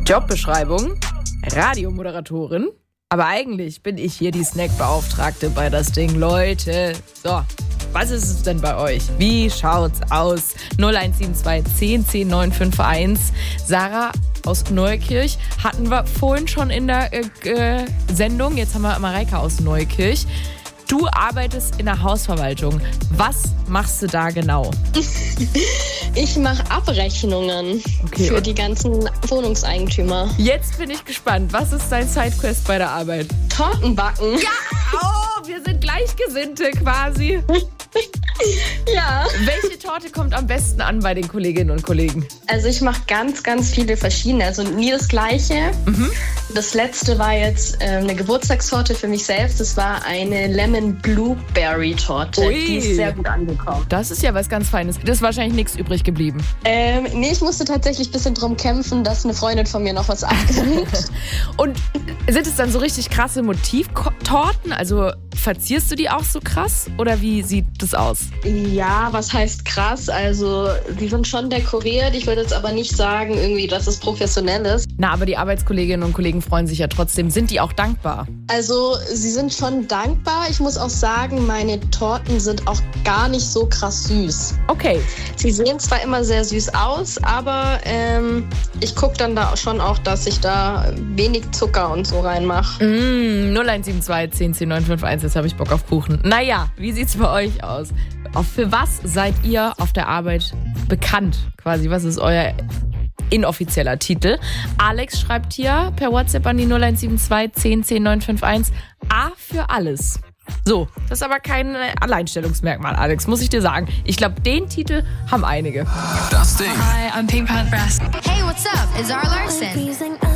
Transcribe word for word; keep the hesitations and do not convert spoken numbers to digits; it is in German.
Jobbeschreibung: Radiomoderatorin. Aber eigentlich bin ich hier die Snackbeauftragte bei das Ding. Leute, so, was ist es denn bei euch? Wie schaut's aus? null eins sieben zwei zehn zehn neun fünf eins. Sarah aus Neukirch hatten wir vorhin schon in der äh, äh, Sendung. Jetzt haben wir Mareike aus Neukirch. Du arbeitest in der Hausverwaltung. Was machst du da genau? Ich mache Abrechnungen Okay, für und- die ganzen Wohnungseigentümer. Jetzt bin ich gespannt. Was ist dein Sidequest bei der Arbeit? Tortenbacken. Ja, oh, wir sind Gleichgesinnte quasi. Ja. Welche Torte kommt am besten an bei den Kolleginnen und Kollegen? Also ich mache ganz, ganz viele verschiedene. Also nie das Gleiche. Mhm. Das letzte war jetzt äh, eine Geburtstagstorte für mich selbst. Das war eine Lemon Blueberry Torte. Ui. Die ist sehr gut angekommen. Das ist ja was ganz Feines. Das ist wahrscheinlich nichts übrig geblieben. Ähm, nee, ich musste tatsächlich ein bisschen drum kämpfen, dass eine Freundin von mir noch was abgewinkt. Und sind es dann so richtig krasse Motivtorten? Also verzierst du die auch so krass? Oder wie sieht das aus? Ja, was heißt krass? Also, die sind schon dekoriert. Ich würde jetzt aber nicht sagen, irgendwie, dass es professionell ist. Na, aber die Arbeitskolleginnen und Kollegen freuen sich ja trotzdem. Sind die auch dankbar? Also, sie sind schon dankbar. Ich muss auch sagen, meine Torten sind auch gar nicht so krass süß. Okay. Sie sehen zwar immer sehr süß aus, aber ähm, ich gucke dann da schon auch, dass ich da wenig Zucker und so reinmache. Mm, null eins sieben zwei zehn zehn neun fünf eins, jetzt habe ich Bock auf Kuchen. Naja, wie sieht's bei euch aus? Auf für was seid ihr auf der Arbeit bekannt? Quasi, was ist euer inoffizieller Titel? Alex schreibt hier per WhatsApp an die null eins sieben zwei zehn zehn neun fünf eins. A für alles. So, das ist aber kein Alleinstellungsmerkmal, Alex, muss ich dir sagen. Ich glaube, den Titel haben einige. Das Ding. Hi, I'm Pink Pantheress. Hey, what's up? It's Zara Larsson.